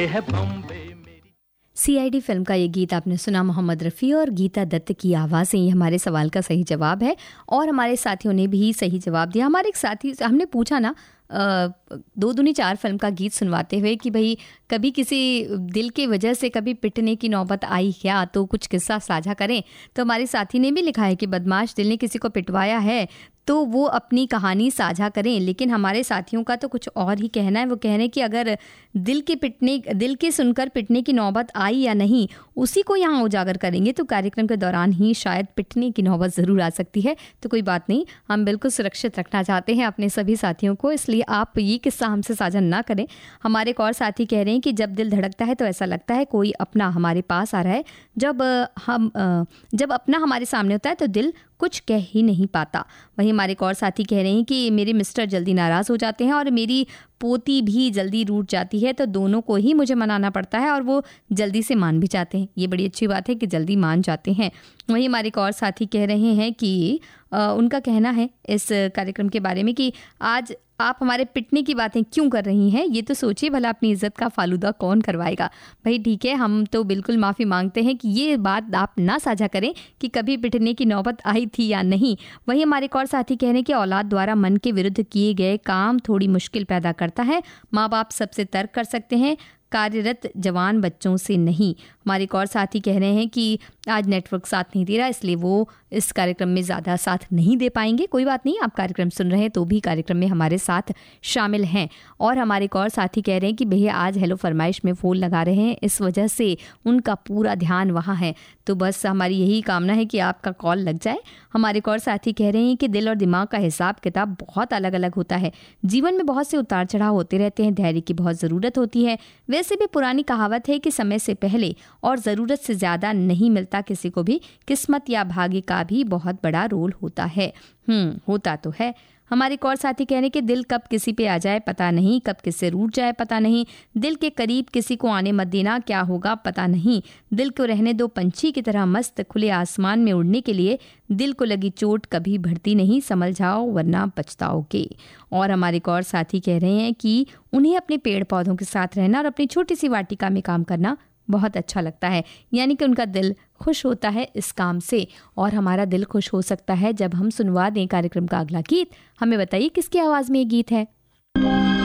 CID film का ये गीत आपने सुना, मोहम्मद रफ़ी और गीता दत्त की आवाज़ से। ये हमारे सवाल का सही जवाब है और हमारे साथियों ने भी सही जवाब दिया। हमारे एक साथी, हमने पूछा ना 2 दूनी 4 फिल्म का गीत सुनवाते हुए कि भाई कभी किसी दिल की वजह से कभी पिटने की नौबत आई क्या, तो कुछ किस्सा साझा करें। तो हमारे साथी ने भी लिखा है कि बदमाश दिल ने किसी को पिटवाया है तो वो अपनी कहानी साझा करें। लेकिन हमारे साथियों का तो कुछ और ही कहना है। वो कह रहे हैं कि अगर दिल के सुनकर पिटने की नौबत आई या नहीं, उसी को यहाँ उजागर करेंगे तो कार्यक्रम के दौरान ही शायद पिटने की नौबत ज़रूर आ सकती है। तो कोई बात नहीं, हम बिल्कुल सुरक्षित रखना चाहते हैं अपने सभी साथियों को, इसलिए आप ये किस्सा हमसे साझा ना करें। हमारे एक और साथी कह रहे हैं कि जब दिल धड़कता है तो ऐसा लगता है कोई अपना हमारे पास आ रहा है। जब अपना हमारे सामने होता है तो दिल कुछ कह ही नहीं पाता। वहीं हमारे एक और साथी कह रहे हैं कि मेरे मिस्टर जल्दी नाराज़ हो जाते हैं और मेरी पोती भी जल्दी रूठ जाती है, तो दोनों को ही मुझे मनाना पड़ता है और वो जल्दी से मान भी जाते हैं। ये बड़ी अच्छी बात है कि जल्दी मान जाते हैं। वहीं हमारे एक और साथी कह रहे हैं कि उनका कहना है इस कार्यक्रम के बारे में कि आज आप हमारे पिटने की बातें क्यों कर रही हैं, ये तो सोचिए भला अपनी इज्जत का फालूदा कौन करवाएगा। भाई ठीक है, हम तो बिल्कुल माफ़ी मांगते हैं कि ये बात आप ना साझा करें कि कभी पिटने की नौबत आई थी या नहीं। वहीं हमारे एक और साथी कह रहे हैं कि औलाद द्वारा मन के विरुद्ध किए गए काम थोड़ी मुश्किल पैदा करता है। माँ बाप सबसे तर्क कर सकते हैं, कार्यरत जवान बच्चों से नहीं। हमारे एक और साथी कह रहे हैं कि आज नेटवर्क साथ नहीं दे रहा, इसलिए वो इस कार्यक्रम में ज़्यादा साथ नहीं दे पाएंगे। कोई बात नहीं, आप कार्यक्रम सुन रहे हैं तो भी कार्यक्रम में हमारे साथ शामिल हैं। और हमारे एक और साथी कह रहे हैं कि भैया आज हेलो फरमाइश में फ़ोन लगा रहे हैं, इस वजह से उनका पूरा ध्यान वहाँ है। तो बस हमारी यही कामना है कि आपका कॉल लग जाए। हमारे एक और साथी कह रहे हैं कि दिल और दिमाग का हिसाब किताब बहुत अलग अलग होता है। जीवन में बहुत से उतार चढ़ाव होते रहते हैं, धैर्य की बहुत ज़रूरत होती है। वैसे भी पुरानी कहावत है कि समय से पहले और ज़रूरत से ज़्यादा नहीं मिलता किसी को भी। किस्मत या भाग्य का भी बहुत बड़ा रोल होता है। होता तो है। हमारे एक और साथी कह रहे हैं कि दिल कब किसी पे आ जाए पता नहीं, कब किससे रूठ जाए पता नहीं। दिल के करीब किसी को आने मत देना, क्या होगा पता नहीं। दिल को रहने दो पंछी की तरह मस्त, खुले आसमान में उड़ने के लिए दिल को लगी चोट कभी भरती नहीं, संभल जाओ वरना पछताओगे। और हमारे एक और साथी कह रहे हैं कि उन्हें अपने पेड़ पौधों के साथ रहना और अपनी छोटी सी वाटिका में काम करना बहुत अच्छा लगता है, यानी कि उनका दिल खुश होता है इस काम से। और हमारा दिल खुश हो सकता है जब हम सुनवा दें कार्यक्रम का अगला गीत। हमें बताइए किसकी आवाज़ में ये गीत है।